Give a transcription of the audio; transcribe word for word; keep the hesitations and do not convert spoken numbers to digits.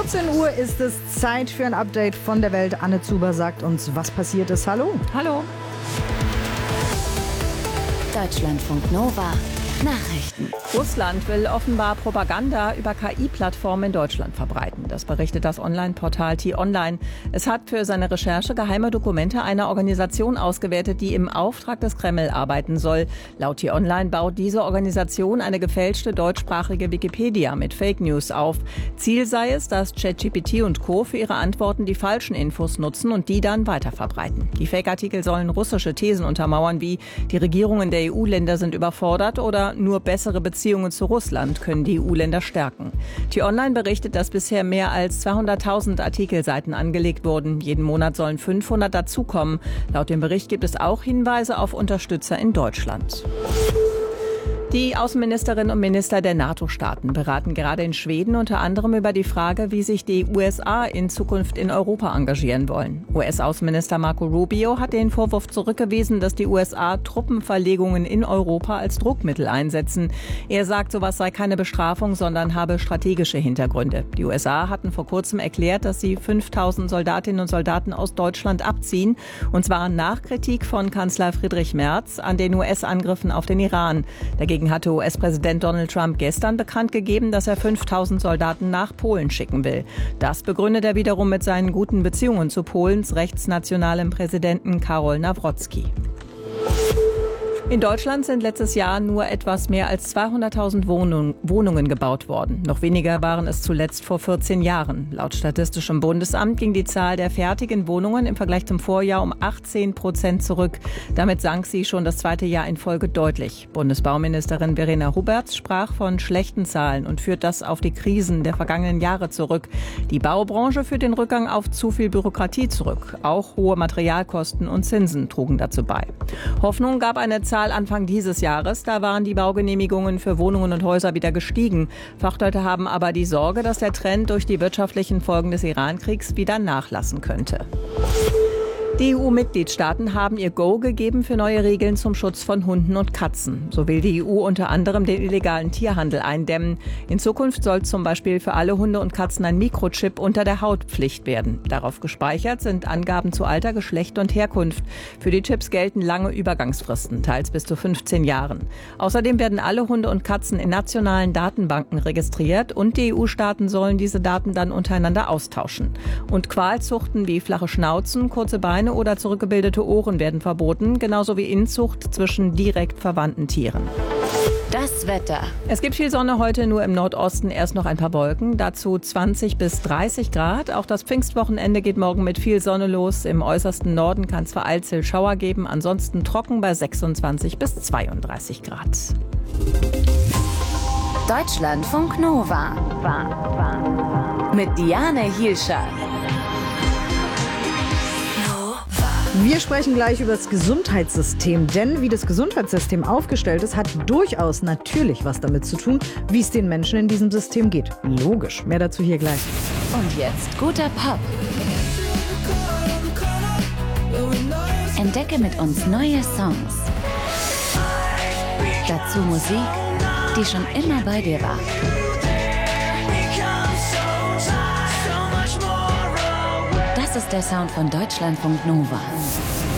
vierzehn Uhr ist es Zeit für ein Update von der Welt. Anne Zuber sagt uns, was passiert ist. Hallo. Hallo. Deutschlandfunk Nova. Nachrichten. Russland will offenbar Propaganda über K I-Plattformen in Deutschland verbreiten. Das berichtet das Online-Portal T-Online. Es hat für seine Recherche geheime Dokumente einer Organisation ausgewertet, die im Auftrag des Kreml arbeiten soll. Laut T-Online baut diese Organisation eine gefälschte deutschsprachige Wikipedia mit Fake News auf. Ziel sei es, dass ChatGPT und Co. für ihre Antworten die falschen Infos nutzen und die dann weiterverbreiten. Die Fake-Artikel sollen russische Thesen untermauern, wie die Regierungen der E U-Länder sind überfordert oder nur bessere Beziehungen zu Russland können die E U-Länder stärken. T-Online berichtet, dass bisher mehr als zweihunderttausend Artikelseiten angelegt wurden. Jeden Monat sollen fünfhundert dazukommen. Laut dem Bericht gibt es auch Hinweise auf Unterstützer in Deutschland. Die Außenministerinnen und Minister der NATO-Staaten beraten gerade in Schweden unter anderem über die Frage, wie sich die U S A in Zukunft in Europa engagieren wollen. U S-Außenminister Marco Rubio hat den Vorwurf zurückgewiesen, dass die U S A Truppenverlegungen in Europa als Druckmittel einsetzen. Er sagt, sowas sei keine Bestrafung, sondern habe strategische Hintergründe. Die U S A hatten vor kurzem erklärt, dass sie fünftausend Soldatinnen und Soldaten aus Deutschland abziehen, und zwar nach Kritik von Kanzler Friedrich Merz an den U S-Angriffen auf den Iran. Dagegen hatte U S-Präsident Donald Trump gestern bekannt gegeben, dass er fünftausend Soldaten nach Polen schicken will. Das begründet er wiederum mit seinen guten Beziehungen zu Polens rechtsnationalem Präsidenten Karol Nawrocki. In Deutschland sind letztes Jahr nur etwas mehr als zweihunderttausend Wohnung, Wohnungen gebaut worden. Noch weniger waren es zuletzt vor vierzehn Jahren. Laut Statistischem Bundesamt ging die Zahl der fertigen Wohnungen im Vergleich zum Vorjahr um achtzehn Prozent zurück. Damit sank sie schon das zweite Jahr in Folge deutlich. Bundesbauministerin Verena Huberts sprach von schlechten Zahlen und führt das auf die Krisen der vergangenen Jahre zurück. Die Baubranche führt den Rückgang auf zu viel Bürokratie zurück. Auch hohe Materialkosten und Zinsen trugen dazu bei. Hoffnung gab eine Zahl Anfang dieses Jahres. Da waren die Baugenehmigungen für Wohnungen und Häuser wieder gestiegen. Fachleute haben aber die Sorge, dass der Trend durch die wirtschaftlichen Folgen des Iran-Kriegs wieder nachlassen könnte. Die E U-Mitgliedstaaten haben ihr Go gegeben für neue Regeln zum Schutz von Hunden und Katzen. So will die E U unter anderem den illegalen Tierhandel eindämmen. In Zukunft soll zum Beispiel für alle Hunde und Katzen ein Mikrochip unter der Haut Pflicht werden. Darauf gespeichert sind Angaben zu Alter, Geschlecht und Herkunft. Für die Chips gelten lange Übergangsfristen, teils bis zu fünfzehn Jahren. Außerdem werden alle Hunde und Katzen in nationalen Datenbanken registriert und die E U-Staaten sollen diese Daten dann untereinander austauschen. Und Qualzuchten wie flache Schnauzen, kurze Beine oder zurückgebildete Ohren werden verboten, genauso wie Inzucht zwischen direkt verwandten Tieren. Das Wetter. Es gibt viel Sonne heute, nur im Nordosten erst noch ein paar Wolken. Dazu zwanzig bis dreißig Grad. Auch das Pfingstwochenende geht morgen mit viel Sonne los. Im äußersten Norden kann es vereinzelt Schauer geben. Ansonsten trocken bei sechsundzwanzig bis zweiunddreißig Grad. Deutschlandfunk Nova. Mit Diane Hielscher. Wir sprechen gleich über das Gesundheitssystem, denn wie das Gesundheitssystem aufgestellt ist, hat durchaus natürlich was damit zu tun, wie es den Menschen in diesem System geht. Logisch, mehr dazu hier gleich. Und jetzt guter Pop. Entdecke mit uns neue Songs. Dazu Musik, die schon immer bei dir war. Das ist der Sound von Deutschlandfunk Nova.